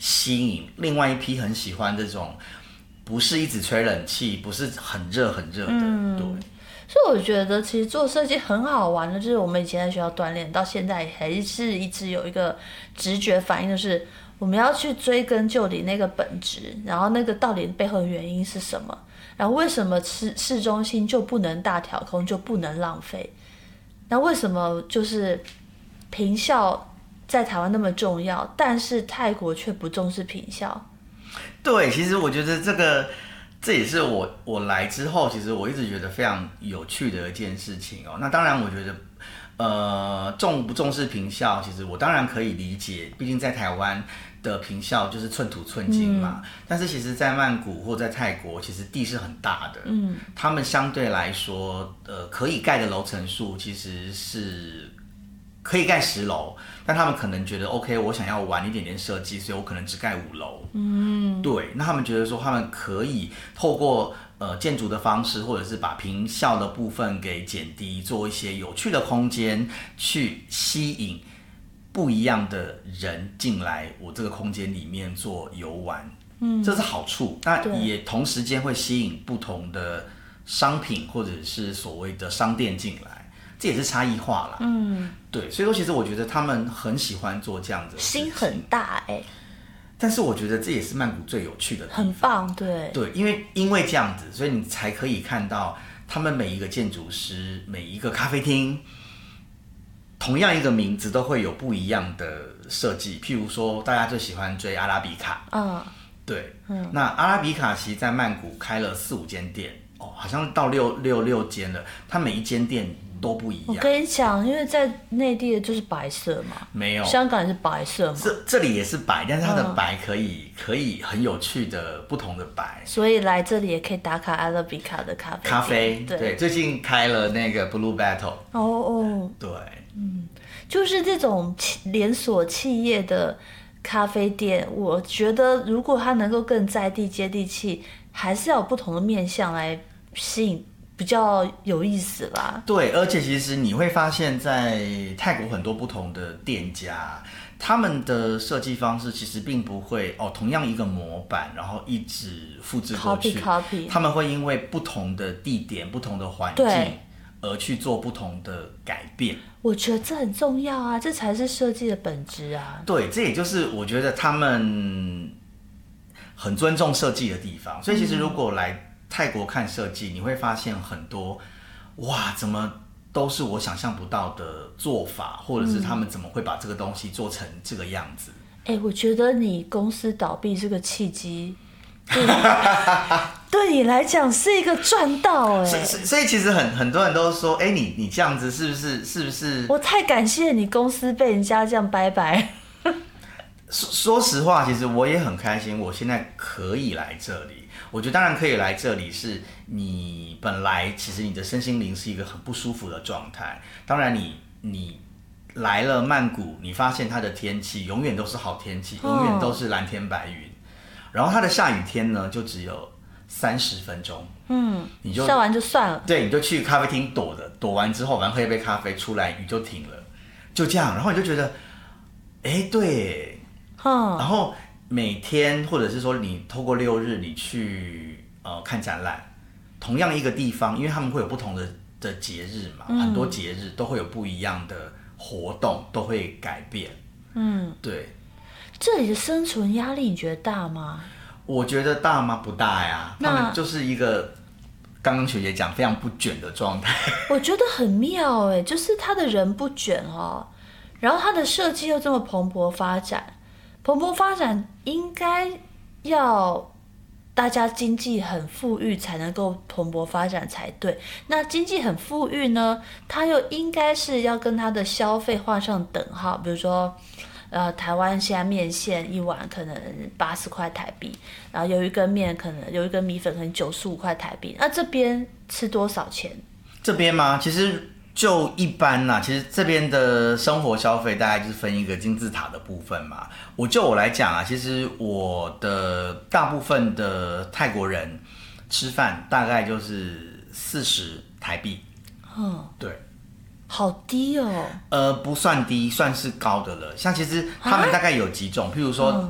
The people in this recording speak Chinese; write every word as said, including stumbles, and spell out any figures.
吸引另外一批很喜欢这种不是一直吹冷气，不是很热很热的，嗯、对。 所以我觉得其实做设计很好玩的，就是我们以前在学校锻炼，到现在还是一直有一个直觉反应，就是我们要去追根究底那个本质，然后那个到底背后的原因是什么，然后为什么市市中心就不能大挑空，就不能浪费，那为什么就是坪效在台湾那么重要，但是泰国却不重视坪效？ 对，其实我觉得这个。这也是我我来之后，其实我一直觉得非常有趣的一件事情哦。那当然，我觉得，呃，重不重视坪效，其实我当然可以理解，毕竟在台湾的坪效就是寸土寸金嘛。嗯、但是其实，在曼谷或在泰国，其实地是很大的，嗯，他们相对来说，呃，可以盖的楼层数其实是。可以盖十楼，但他们可能觉得 OK， 我想要玩一点点设计，所以我可能只盖五楼。嗯，对，那他们觉得说他们可以透过呃建筑的方式，或者是把坪效的部分给减低，做一些有趣的空间，去吸引不一样的人进来我这个空间里面做游玩。嗯，这是好处，那也同时间会吸引不同的商品或者是所谓的商店进来。这也是差异化啦，嗯，对，所以说其实我觉得他们很喜欢做这样子的事情， 心很大哎、欸。 但是我觉得这也是曼谷最有趣的地方， 很棒，对对，因为因为这样子，所以你才可以看到他们每一个建筑师、每一个咖啡厅，同样一个名字都会有不一样的设计。譬如说，大家最喜欢追阿拉比卡，嗯，对，嗯，那阿拉比卡其实在曼谷开了四五间店，哦，好像到六六六间了，它每一间店。都不一样。 我跟你讲，因为在内地的就是白色嘛， 没有， 香港也是白色嘛。 这这里也是白，但是它的白可以、嗯、可以很有趣的不同的白。 所以来这里也可以打卡阿拉比卡的咖啡。 咖啡， 对， 对，最近开了那个 Blue Battle。 哦哦， 对， 嗯，就是这种连锁企业的咖啡店，我觉得如果它能够更在地接地气，还是要有不同的面向来吸引。比较有意思啦。 对，而且其实你会发现在泰国很多不同的店家，他们的设计方式其实并不会哦，同样一个模板，然后一直复制过去。 copy copy。 他们会因为不同的地点、不同的环境，而去做不同的改变。 我觉得这很重要啊，这才是设计的本质啊。 对，这也就是我觉得他们很尊重设计的地方。所以其实如果来泰国看设计，你会发现很多，哇，怎么都是我想象不到的做法，或者是他们怎么会把这个东西做成这个样子？ 哎、欸，我觉得你公司倒闭这个契机，对，对你来讲是一个赚到哎、欸。 所以其实很很多人都说，哎、欸，你你这样子是不是是不是？ 我太感谢你公司被人家这样拜拜。 说实话，其实我也很开心，我现在可以来这里。我觉得当然可以来这里，是你本来其实你的身心灵是一个很不舒服的状态。当然你你来了曼谷，你发现它的天气永远都是好天气，永远都是蓝天白云。然后它的下雨天呢，就只有三十分钟。嗯，你就下完就算了。 对，你就去咖啡厅躲的，躲完之后，反正喝一杯咖啡，出来雨就停了，就这样。然后你就觉得，哎，对，嗯，然后。每天，或者是说你透过六日你去呃看展览，同样一个地方，因为他们会有不同的的节日嘛，嗯、很多节日都会有不一样的活动，都会改变。嗯，对。 这里的生存压力你觉得大吗？ 我觉得大吗？不大呀，他们就是一个刚刚学姐讲非常不卷的状态。 我觉得很妙哎，就是他的人不卷哦，然后他的设计又这么蓬勃发展。蓬勃发展应该要大家经济很富裕才能够蓬勃发展才对。那经济很富裕呢，它又应该是要跟它的消费画上等号。比如说，呃，台湾现在面线一碗可能八十块台币，然后有一根面可能有一根米粉可能九十五块台币。那这边吃多少钱？ 这边吗？其实。就一般啦，其实这边的生活消费大概就是分一个金字塔的部分嘛。我就我来讲啊，其实我的大部分的泰国人吃饭大概就是四十台币。嗯，对， 好低哦。 呃，不算低，算是高的了。像其实他们大概有几种，譬如说